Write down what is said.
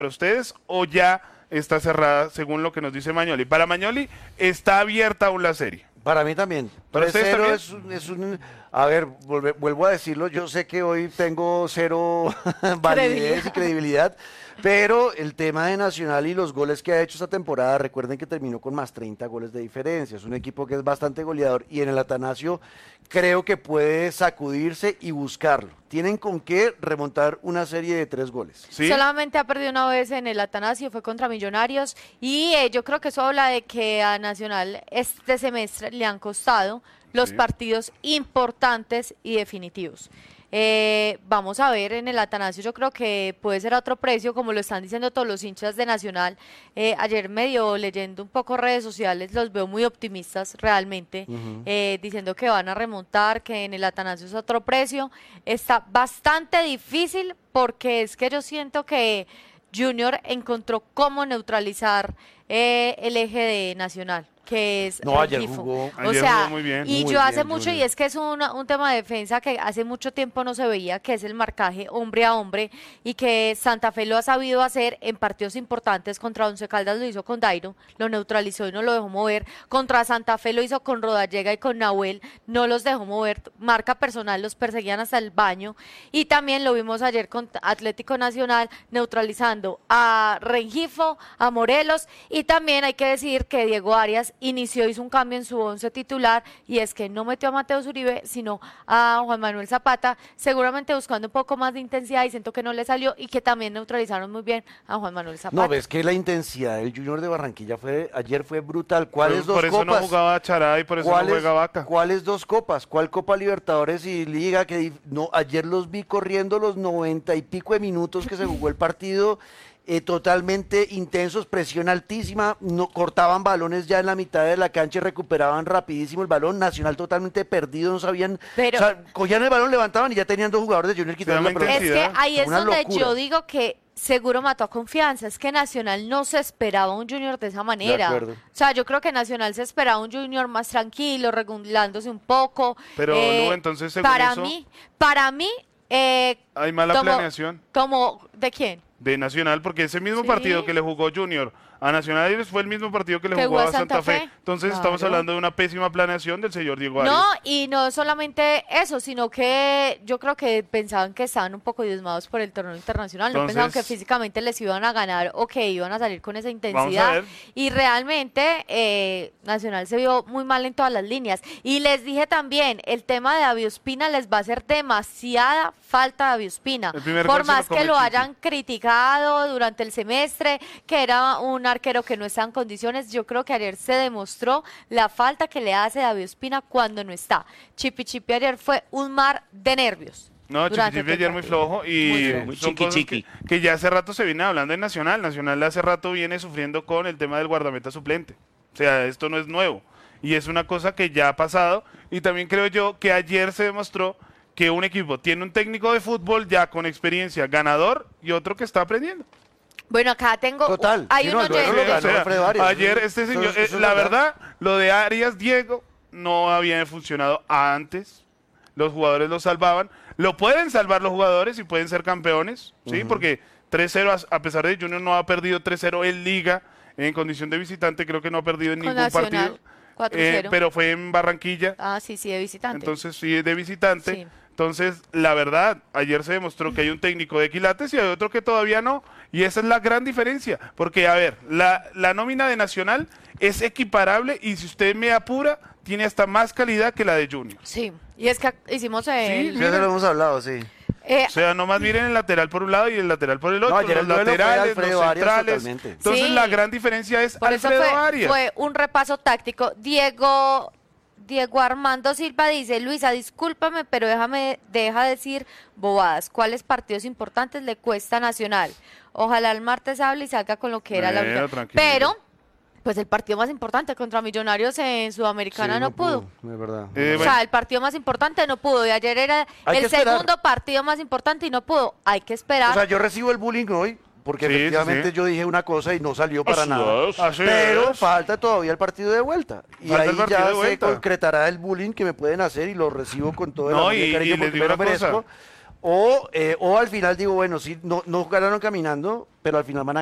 para ustedes o ya está cerrada según lo que nos dice Magnoli? Para Magnoli está abierta aún la serie. Para mí también. ¿Para ustedes también? Es un... A ver, vuelvo a decirlo, yo sé que hoy tengo cero validez y credibilidad, pero el tema de Nacional y los goles que ha hecho esta temporada, recuerden que terminó con más 30 goles de diferencia, es un equipo que es bastante goleador y en el Atanasio creo que puede sacudirse y buscarlo. Tienen con qué remontar una serie de 3 goles. ¿Sí? Solamente ha perdido una vez en el Atanasio, fue contra Millonarios y yo creo que eso habla de que a Nacional este semestre le han costado los partidos importantes y definitivos. Vamos a ver en el Atanasio, yo creo que puede ser a otro precio, como lo están diciendo todos los hinchas de Nacional. Ayer medio leyendo un poco redes sociales, los veo muy optimistas realmente, diciendo que van a remontar, que en el Atanasio es otro precio. Está bastante difícil porque es que yo siento que Junior encontró cómo neutralizar el eje de Nacional, que es ayer jugó muy bien. Y muy yo hace bien, mucho, Junior. y es que es un tema de defensa que hace mucho tiempo no se veía, que es el marcaje hombre a hombre, y que Santa Fe lo ha sabido hacer en partidos importantes. Contra Once Caldas lo hizo con Dairo, lo neutralizó y no lo dejó mover. Contra Santa Fe lo hizo con Rodallega y con Nahuel, no los dejó mover, marca personal, los perseguían hasta el baño. Y también lo vimos ayer con Atlético Nacional, neutralizando a Rengifo, a Morelos, y también hay que decir que Diego Arias hizo un cambio en su 11 titular, y es que no metió a Mateus Uribe, sino a Juan Manuel Zapata, seguramente buscando un poco más de intensidad, y siento que no le salió, y que también neutralizaron muy bien a Juan Manuel Zapata. No, ves que la intensidad del Junior de Barranquilla ayer fue brutal. ¿Cuáles dos Por eso copas? no jugaba Chará y por eso no juega Vaca. ¿Cuáles 2 copas? ¿Cuál Copa Libertadores y Liga? Ayer los vi corriendo los 90 y pico de minutos que se jugó el partido. Totalmente intensos, presión altísima, no cortaban balones ya en la mitad de la cancha y recuperaban rapidísimo el balón. Nacional totalmente perdido, no sabían, Pero, o sea, cogían el balón, levantaban y ya tenían 2 jugadores de Junior quitando la pelota. es que ahí es Una donde locura. yo digo que seguro mató a confianza, es que Nacional no se esperaba un Junior de esa manera. De acuerdo. O sea, yo creo que Nacional se esperaba un Junior más tranquilo, regulándose un poco. Pero, Lu, entonces, según para eso, mí, hay mala planeación ¿de quién? de Nacional, porque ese mismo Sí. partido que le jugó Junior a Nacional fue el mismo partido que le Que jugó jugó a Santa Fe. Entonces estamos Claro. hablando de una pésima planeación del señor Diego Arias. No, y no solamente eso, sino que yo creo que pensaban que estaban un poco diezmados por el torneo internacional, no Entonces, pensaban que físicamente les iban a ganar o que iban a salir con esa Vamos a intensidad. ver. Y realmente Nacional se vio muy mal en todas las líneas. Y les dije también, el tema de David Ospina les va a hacer demasiada falta a David Ospina. El primer Por gol se lo más que come lo Chiqui. hayan criticado durante el semestre, que era un arquero que no está en condiciones, yo creo que ayer se demostró la falta que le hace David Ospina cuando no está. Chipi ayer fue un mar de nervios. No, durante Chiqui todo el ayer muy partido. flojo y Muy son cosas chiqui. que ya hace rato se viene hablando en Nacional. Nacional hace rato viene sufriendo con el tema del guardameta suplente. O sea, esto no es nuevo y es una cosa que ya ha pasado, y también creo yo que ayer se demostró que un equipo tiene un técnico de fútbol ya con experiencia ganador y otro que está aprendiendo. Bueno, acá tengo... Total. Hay Sí, no, un el duelo lo oyente- ganó Alfredo Arias. ayer este señor, Eso es la verdad, lo de Arias Diego no había funcionado antes. Los jugadores lo salvaban. Lo pueden salvar los jugadores y pueden ser campeones, ¿sí? Porque 3-0, a pesar de que Junior no ha perdido 3-0 en Liga, en condición de visitante, creo que no ha perdido en Con ningún Nacional, partido. 4-0. Pero fue en Barranquilla, Ah, sí, de visitante. entonces sí es de visitante. Sí. Entonces, la verdad, ayer se demostró que hay un técnico de quilates y hay otro que todavía no. Y esa es la gran diferencia. Porque, a ver, la nómina de Nacional es equiparable y si usted me apura, tiene hasta más calidad que la de Junior. Sí, y es que hicimos el... Ya se lo hemos hablado, sí. eh, O sea, nomás miren el lateral por un lado y el lateral por el otro, ayer los el duelo fue laterales, Alfredo los Arias centrales. totalmente. Entonces, Sí. la gran diferencia es por eso Alfredo Arias. fue un repaso táctico. Diego Armando Silva dice: Luisa, discúlpame, pero deja decir bobadas. ¿Cuáles partidos importantes le cuesta a Nacional? Ojalá el martes hable y salga con lo que era la Bueno, última. tranquilo. Pero, pues el partido más importante contra Millonarios en Sudamericana Sí, no pudo. Es verdad. Eh, O bueno. sea, el partido más importante no pudo. Y ayer era Hay el que esperar. segundo partido más importante y no pudo. Hay que esperar. O sea, yo recibo el bullying hoy porque Sí, efectivamente sí. yo dije una cosa y no salió para Así nada. es. Así Pero es. falta todavía el partido de vuelta. Y Falta ahí el partido ya de se vuelta. concretará el bullying que me pueden hacer y lo recibo con todo el No, amor y y cariño les porque digo me lo una cosa. merezco. O al final digo, bueno, sí, no, no ganaron caminando, pero al final van a